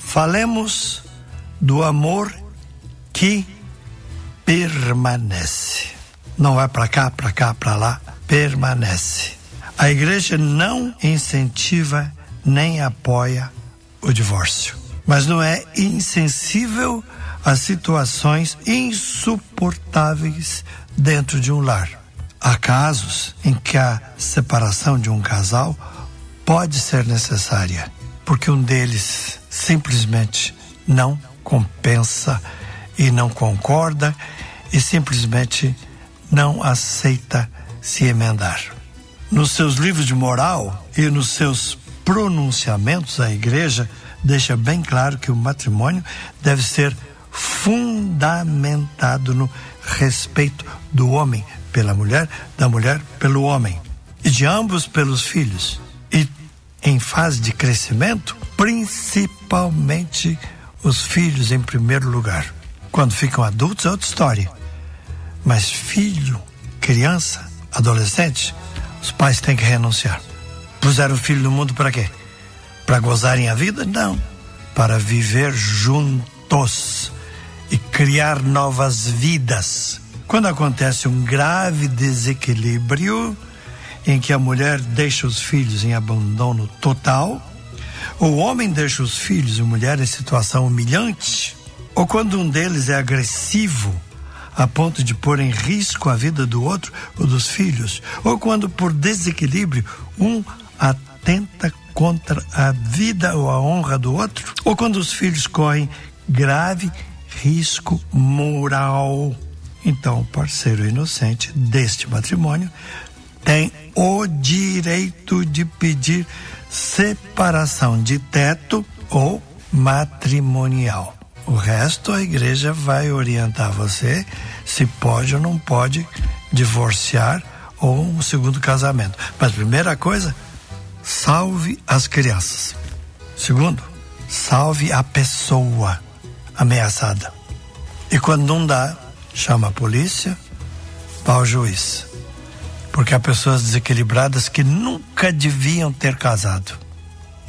falemos do amor que permanece. Não vai para cá, para lá, permanece. A igreja não incentiva nem apoia o divórcio, mas não é insensível a situações insuportáveis dentro de um lar. Há casos em que a separação de um casal pode ser necessária, porque um deles simplesmente não compensa e não concorda e simplesmente não aceita se emendar. Nos seus livros de moral e nos seus pronunciamentos, a igreja deixa bem claro que o matrimônio deve ser fundamentado no respeito do homem pela mulher, da mulher pelo homem, e de ambos pelos filhos. E em fase de crescimento, principalmente os filhos em primeiro lugar. Quando ficam adultos é outra história. Mas filho, criança, adolescente, os pais têm que renunciar. Puseram o filho no mundo para quê? Para gozarem a vida? Não. Para viver juntos e criar novas vidas. Quando acontece um grave desequilíbrio em que a mulher deixa os filhos em abandono total, ou o homem deixa os filhos e a mulher em situação humilhante, ou quando um deles é agressivo a ponto de pôr em risco a vida do outro ou dos filhos, ou quando por desequilíbrio um atenta contra a vida ou a honra do outro, ou quando os filhos correm grave risco moral. Então o parceiro inocente deste matrimônio tem o direito de pedir separação de teto ou matrimonial. O resto a igreja vai orientar você se pode ou não pode divorciar ou um segundo casamento. Mas primeira coisa, salve as crianças. Segundo, salve a pessoa ameaçada. E quando não dá, chama a polícia, vá ao juiz. Porque há pessoas desequilibradas que nunca deviam ter casado.